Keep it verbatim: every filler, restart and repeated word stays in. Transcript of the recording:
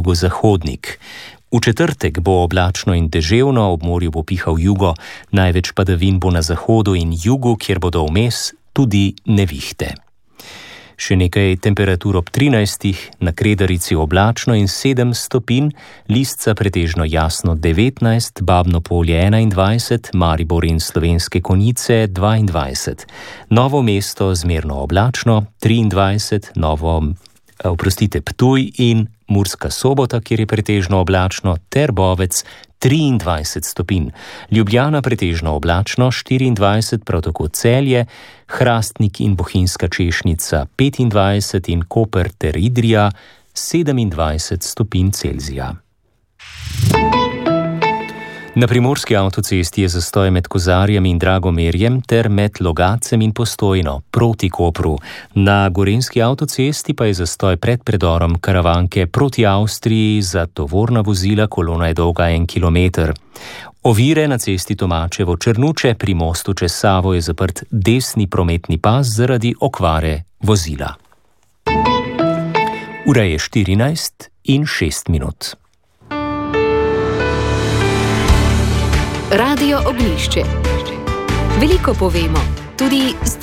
jugozahodnik. V četrtek bo oblačno in deževno, ob morju bo pihal jugo, največ padavin bo na zahodu in jugu, kjer bodo vmes tudi nevihte. Še nekaj temperatur ob trinajstih, na Kredarici oblačno in sedem stopinj, Listca pretežno jasno devetnajst, Babno Polje enaindvajset, Maribor in Slovenske Konjice dvaindvajset, Novo mesto zmerno oblačno triindvajset, Novo, oprostite, Ptuj in Murska Sobota, kjer je pretežno oblačno, ter Bovec triindvajset stopinj, Ljubljana pretežno oblačno štiriindvajset, prav tako Celje, Hrastnik in Bohinjska Češnica petindvajset in Koper ter Idrija sedemindvajset stopinj Celzija. Na primorski avtocesti je zastoj med Kozarjem in Dragomerjem ter med Logacem in Postojno proti Kopru. Na gorenjski avtocesti pa je zastoj pred predorom Karavanke proti Avstriji za tovorna vozila, kolona je dolga en kilometer. Ovire na cesti Tomačevo Črnuče, pri mostu čez Savo je zaprt desni prometni pas zaradi okvare vozila. Ura je štirinajst in šest minut. Radio Ognjišče. Veliko povemo, tudi